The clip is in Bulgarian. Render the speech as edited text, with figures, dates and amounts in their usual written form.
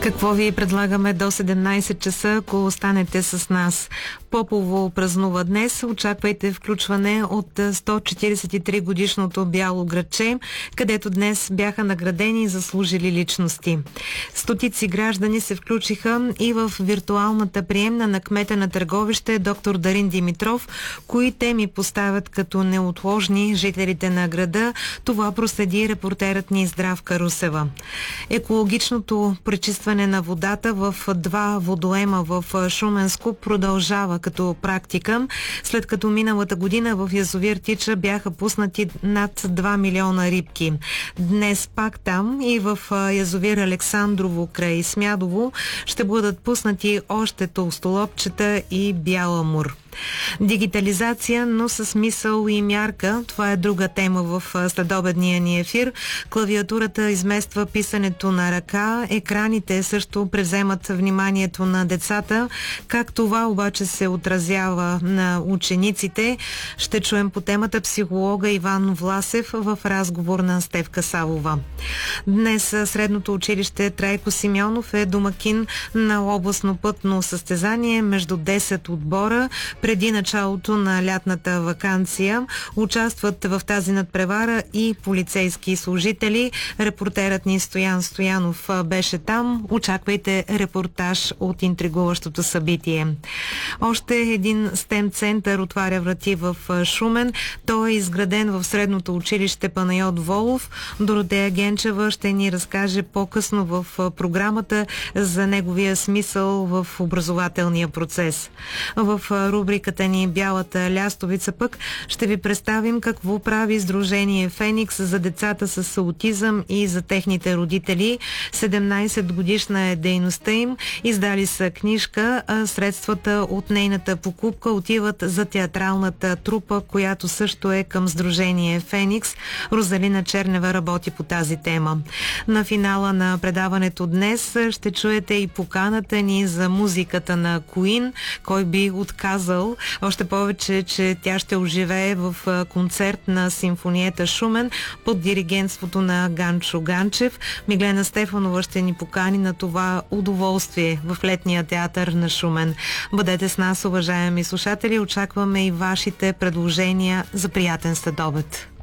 Какво ви предлагаме до 17 часа, ако останете с нас? Попово празнува днес. Очаквайте включване от 143 годишното Бяло градче, където днес бяха наградени заслужили личности. Стотици граждани се включиха и в виртуалната приемна на кмета на Търговище доктор Дарин Димитров, кои теми поставят като неотложни жителите на града. Това проследи репортерът ни Здравка Русева. Екологичното пречистване на водата в два водоема в Шуменско продължава като практика, след като миналата година в язовир Тича бяха пуснати над 2 милиона рибки. Днес пак там и в язовир Александрово край Смядово ще бъдат пуснати още толстолобчета и бял амур. Дигитализация, но с мисъл и мярка. Това е друга тема в следобедния ни ефир. Клавиатурата измества писането на ръка. Екраните също превземат вниманието на децата. Как това обаче се отразява на учениците? Ще чуем по темата психолога Иван Власев в разговор на Стефка Савова. Днес средното училище Трайко Симеонов е домакин на областно пътно състезание между 10 отбора. Преди началото на лятната ваканция участват в тази надпревара и полицейски служители. Репортерът ни Стоян Стоянов беше там. Очаквайте репортаж от интригуващото събитие. Още един STEM център отваря врати в Шумен. Той е изграден в средното училище Панайот Волов. Доротея Генчева ще ни разкаже по-късно в програмата за неговия смисъл в образователния процес. В рубриката ни Бялата лястовица пък ще ви представим какво прави Сдружение Феникс за децата с аутизъм и за техните родители. 17 годишна е дейността им. Издали са книжка, а средствата от нейната покупка отиват за театралната трупа, която също е към Сдружение Феникс. Розалина Чернева работи по тази тема. На финала на предаването днес ще чуете и поканата ни за музиката на Queen. Кой би отказал? Още повече, че тя ще оживее в концерт на Симфониета Шумен под диригентството на Ганчо Ганчев. Миглена Стефанова ще ни покани на това удоволствие в летния театър на Шумен. Бъдете с нас, уважаеми слушатели. Очакваме и вашите предложения за приятен следобед.